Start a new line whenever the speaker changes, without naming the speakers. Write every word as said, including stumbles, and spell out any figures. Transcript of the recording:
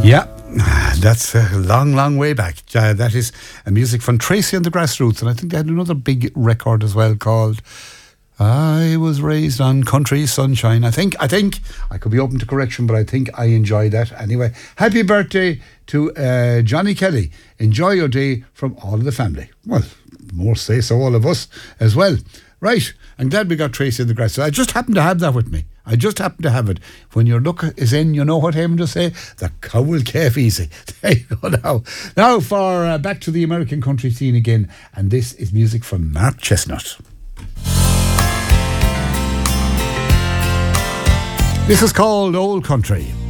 Yeah, that's a long, long way back. Uh, that is a music from Tracy and the Grassroots, and I think they had another big record as well called I Was Raised on Country Sunshine. I think, I think, I could be open to correction, but I think I enjoy that anyway. Happy birthday to uh, Johnny Kelly. Enjoy your day from all of the family. Well, more say so all of us as well. Right, I'm glad we got Tracy in the Grass. I just happened to have that with me. I just happen to have it. When your look is in, you know what I'm to say? The cow will calf easy. There you go now. Now for uh, back to the American country scene again. And this is music from Mark Chestnut. This is called Old Country.